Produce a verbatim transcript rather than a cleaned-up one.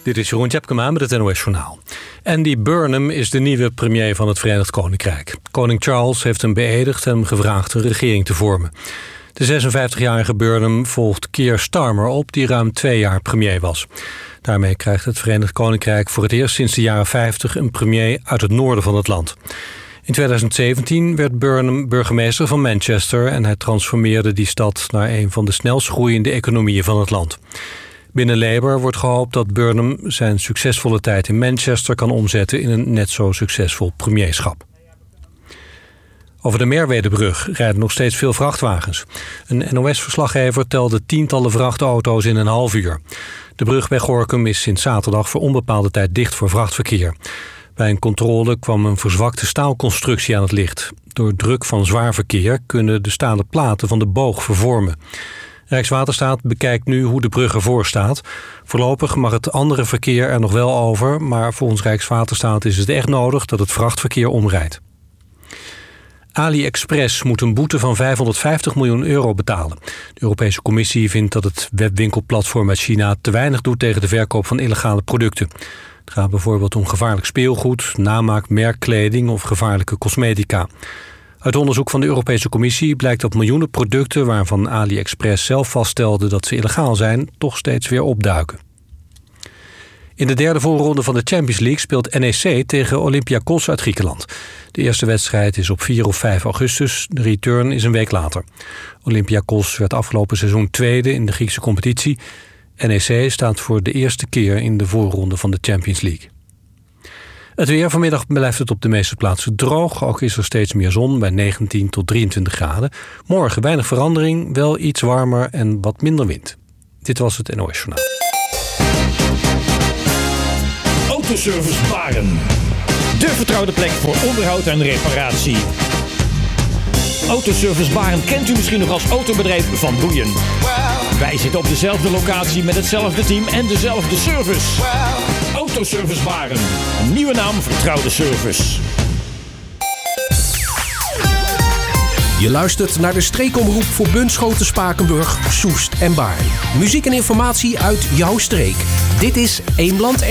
Dit is Jeroen Tjepkema met het N O S Journaal. Andy Burnham is de nieuwe premier van het Verenigd Koninkrijk. Koning Charles heeft hem beëdigd en hem gevraagd een regering te vormen. De zesenvijftigjarige Burnham volgt Keir Starmer op, die ruim twee jaar premier was. Daarmee krijgt het Verenigd Koninkrijk voor het eerst sinds de jaren vijftig een premier uit het noorden van het land. In tweeduizend zeventien werd Burnham burgemeester van Manchester en hij transformeerde die stad naar een van de snelst groeiende economieën van het land. Binnen Labour wordt gehoopt dat Burnham zijn succesvolle tijd in Manchester kan omzetten in een net zo succesvol premierschap. Over de Merwedebrug rijden nog steeds veel vrachtwagens. Een N O S-verslaggever telde tientallen vrachtauto's in een half uur. De brug bij Gorinchem is sinds zaterdag voor onbepaalde tijd dicht voor vrachtverkeer. Bij een controle kwam een verzwakte staalconstructie aan het licht. Door druk van zwaar verkeer kunnen de stalen platen van de boog vervormen. Rijkswaterstaat bekijkt nu hoe de brug ervoor staat. Voorlopig mag het andere verkeer er nog wel over, maar volgens Rijkswaterstaat is het echt nodig dat het vrachtverkeer omrijdt. AliExpress moet een boete van vijfhonderdvijftig miljoen euro betalen. De Europese Commissie vindt dat het webwinkelplatform uit China te weinig doet tegen de verkoop van illegale producten. Het gaat bijvoorbeeld om gevaarlijk speelgoed, namaak, merkkleding of gevaarlijke cosmetica. Uit onderzoek van de Europese Commissie blijkt dat miljoenen producten waarvan AliExpress zelf vaststelde dat ze illegaal zijn, toch steeds weer opduiken. In de derde voorronde van de Champions League speelt N E C tegen Olympiakos uit Griekenland. De eerste wedstrijd is op vier of vijf augustus, de return is een week later. Olympiakos werd afgelopen seizoen tweede in de Griekse competitie. N E C staat voor de eerste keer in de voorronde van de Champions League. Het weer, vanmiddag blijft het op de meeste plaatsen droog. Ook is er steeds meer zon bij negentien tot drieëntwintig graden. Morgen weinig verandering, wel iets warmer en wat minder wind. Dit was het N O S Journaal. Autoservice Baren. De vertrouwde plek voor onderhoud en reparatie. Autoservice Baren kent u misschien nog als autobedrijf Van Boeien. Wij zitten op dezelfde locatie met hetzelfde team en dezelfde service. Autoservice Baren. Een nieuwe naam, vertrouwde service. Je luistert naar de streekomroep voor Bunschoten, Spakenburg, Soest en Baarn. Muziek en informatie uit jouw streek. Dit is Eemland